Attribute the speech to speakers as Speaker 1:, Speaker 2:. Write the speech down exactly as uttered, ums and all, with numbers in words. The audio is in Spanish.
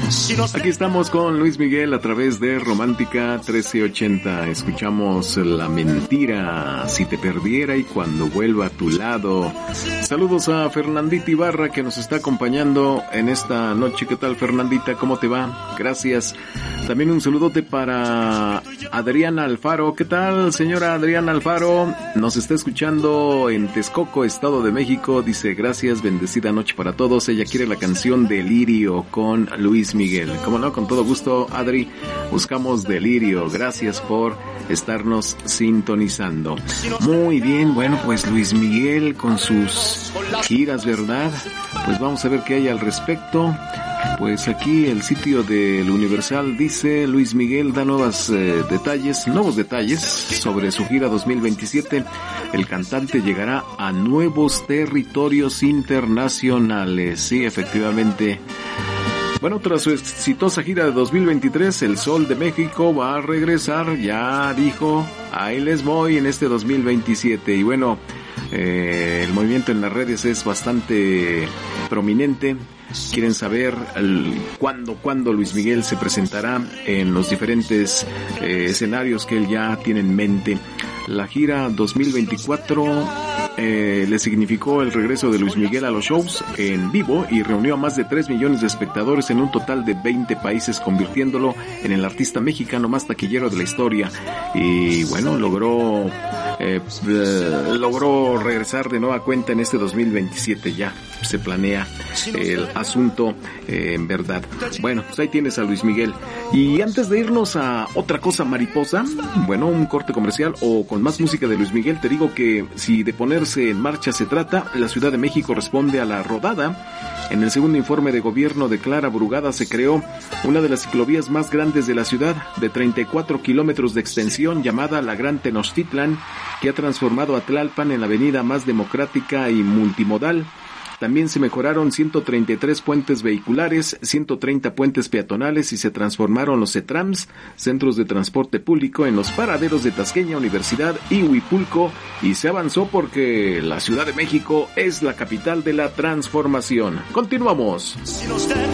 Speaker 1: Aquí estamos con Luis Miguel a través de Romántica trece ochenta. Escuchamos La Mentira, Si te perdiera y Cuando vuelva a tu lado. Saludos a Fernandita Ibarra que nos está acompañando en esta noche. ¿Qué tal, Fernandita? ¿Cómo te va? Gracias. También un saludote para Adriana Alfaro. ¿Qué tal, señora Adriana Alfaro? Nos está escuchando en Texcoco, Estado de México. Dice, gracias, bendecida noche para todos. Ella quiere la canción Delirio con Luis Miguel. Como no, con todo gusto, Adri, buscamos Delirio. Gracias por estarnos sintonizando. Muy bien, bueno, pues Luis Miguel con sus giras, ¿verdad? Pues vamos a ver qué hay al respecto. Pues aquí el sitio del Universal dice, Luis Miguel da nuevos eh, detalles, nuevos detalles sobre su gira dos mil veintisiete. El cantante llegará a nuevos territorios internacionales. Sí, efectivamente. Bueno, tras su exitosa gira de dos mil veintitrés, el Sol de México va a regresar, ya dijo, ahí les voy en este dos mil veintisiete. Y bueno, eh, el movimiento en las redes es bastante prominente. Quieren saber el, cuándo, cuándo Luis Miguel se presentará en los diferentes eh, escenarios que él ya tiene en mente. La gira dos mil veinticuatro eh, le significó el regreso de Luis Miguel a los shows en vivo y reunió a más de tres millones de espectadores en un total de veinte países, convirtiéndolo en el artista mexicano más taquillero de la historia. Y bueno, logró eh, eh, logró regresar de nueva cuenta en este dos mil veintisiete. Ya se planea el asunto eh, en verdad. Bueno, pues ahí tienes a Luis Miguel. Y antes de irnos a otra cosa mariposa, bueno, un corte comercial o con más música de Luis Miguel, te digo que si de ponerse en marcha se trata, la Ciudad de México responde a la rodada. En el segundo informe de gobierno de Clara Brugada se creó una de las ciclovías más grandes de la ciudad, de treinta y cuatro kilómetros de extensión, llamada la Gran Tenochtitlan, que ha transformado a Tlalpan en la avenida más democrática y multimodal. También se mejoraron ciento treinta y tres puentes vehiculares, ciento treinta puentes peatonales y se transformaron los CETRAMS, centros de transporte público, en los paraderos de Tasqueña, Universidad y Huipulco, y se avanzó porque la Ciudad de México es la capital de la transformación. Continuamos.